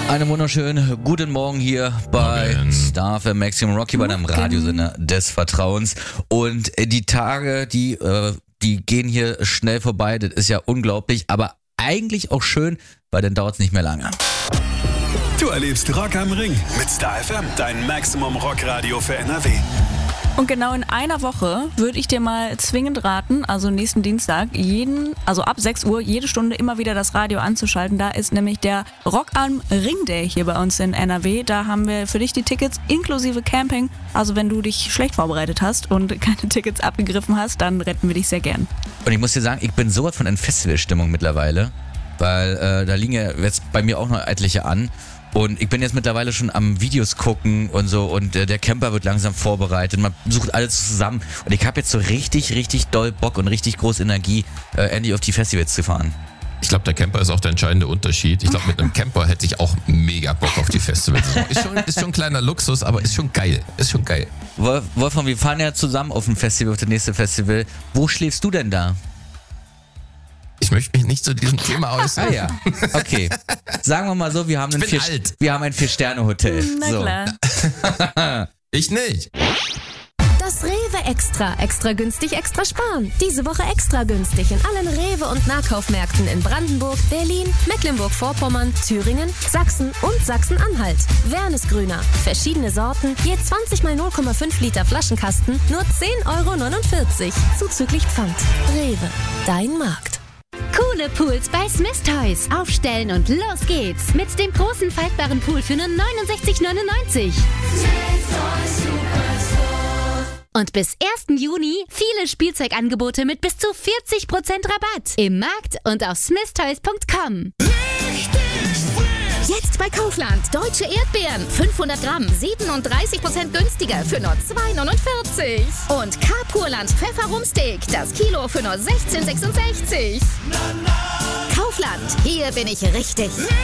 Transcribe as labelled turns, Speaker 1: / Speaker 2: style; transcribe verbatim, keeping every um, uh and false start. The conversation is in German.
Speaker 1: Einen wunderschönen guten Morgen hier bei
Speaker 2: Morgen.
Speaker 1: Star F M Maximum Rocky bei deinem Radiosender des Vertrauens. Und die Tage, die, äh, die gehen hier schnell vorbei, das ist ja unglaublich, aber eigentlich auch schön, weil dann dauert es nicht mehr lange.
Speaker 3: Du erlebst Rock am Ring mit Star F M, dein Maximum Rock Radio für N R W.
Speaker 4: Und genau in einer Woche würde ich dir mal zwingend raten, also nächsten Dienstag, jeden, also ab sechs Uhr, jede Stunde immer wieder das Radio anzuschalten. Da ist nämlich der Rock am Ring Day hier bei uns in N R W. Da haben wir für dich die Tickets inklusive Camping. Also wenn du dich schlecht vorbereitet hast und keine Tickets abgegriffen hast, dann retten wir dich sehr gern.
Speaker 1: Und ich muss dir sagen, ich bin sowas von in Festivalstimmung mittlerweile, weil äh, da liegen ja jetzt bei mir auch noch etliche an. Und ich bin jetzt mittlerweile schon am Videos gucken und so und äh, der Camper wird langsam vorbereitet. Man sucht alles zusammen und ich habe jetzt so richtig, richtig doll Bock und richtig große Energie, äh, endlich auf die Festivals zu fahren.
Speaker 2: Ich glaube, der Camper ist auch der entscheidende Unterschied. Ich glaube, mit einem Camper hätte ich auch mega Bock auf die Festivals. Ist schon, ist schon ein kleiner Luxus, aber ist schon geil. Ist schon geil.
Speaker 1: Wolf, Wolfram, wir fahren ja zusammen auf ein Festival, auf das nächste Festival. Wo schläfst du denn da?
Speaker 2: Ich möchte mich nicht zu diesem Thema äußern.
Speaker 1: Ah ja, okay. Sagen wir mal so, wir haben ein
Speaker 2: bin
Speaker 1: vier,
Speaker 2: alt.
Speaker 1: wir haben ein Vier-Sterne-Hotel.
Speaker 4: Na
Speaker 1: so.
Speaker 4: klar.
Speaker 2: Ich nicht.
Speaker 5: Das Rewe Extra. Extra günstig, extra sparen. Diese Woche extra günstig in allen Rewe- und Nahkaufmärkten in Brandenburg, Berlin, Mecklenburg-Vorpommern, Thüringen, Sachsen und Sachsen-Anhalt. Wernesgrüner. Verschiedene Sorten, je zwanzig mal null Komma fünf Liter Flaschenkasten, nur zehn Euro neunundvierzig. Zuzüglich Pfand. Rewe. Dein Markt.
Speaker 6: Coole Pools bei Smith Toys. Aufstellen und los geht's. Mit dem großen faltbaren Pool für nur neunundsechzig neunundneunzig. Und bis ersten Juni viele Spielzeugangebote mit bis zu vierzig Prozent Rabatt. Im Markt und auf smith toys punkt com.
Speaker 7: Jetzt bei Kaufland. Deutsche Erdbeeren. fünfhundert Gramm. siebenunddreißig Prozent günstiger für nur zwei neunundvierzig. Und Carpurland Pfefferrumsteak. Das Kilo für nur sechzehn sechsundsechzig. Kaufland. Hier bin ich richtig.